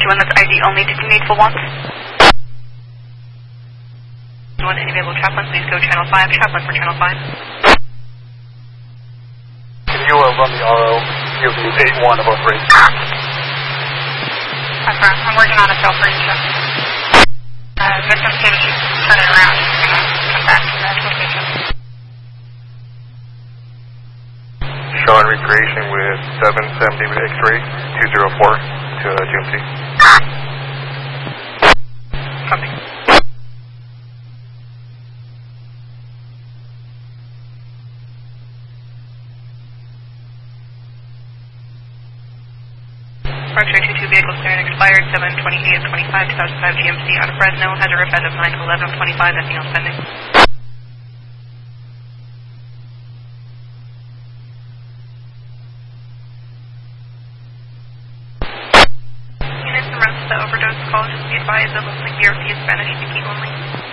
2-1, that's ID only. Did you need full ones? 1, any available Chaplain, please go channel 5. Chaplain for channel 5. Can you run the RO? You have 8-1 above rate. I'm working on a self-read check. Victim stated she's turning around. She's going to come back to that location. Sean recreation with 770 with X-ray 204 to GMC. Copy. Roger 22 vehicle clearance expired 7/28/25 2005 GMC out of Fresno. Has a RIP as of 9/11/25. Anything else pending? Units in rest of the overdose call. Just be advised that looks like BRC is Spanish speaking only.